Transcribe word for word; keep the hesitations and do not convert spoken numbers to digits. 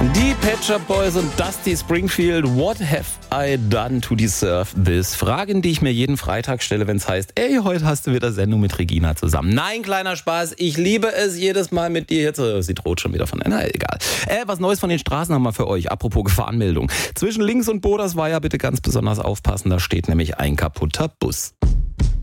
Die Pet Shop Boys und Dusty Springfield, what have I done to deserve this? Fragen, die ich mir jeden Freitag stelle, wenn es heißt, ey, heute hast du wieder Sendung mit Regina zusammen. Nein, kleiner Spaß, ich liebe es jedes Mal mit dir. Jetzt, äh, sie droht schon wieder von, na egal. Äh, was Neues von den Straßen haben wir für euch, apropos Gefahrenmeldung. Zwischen Links und Bodersweier bitte ganz besonders aufpassen, da steht nämlich ein kaputter Bus.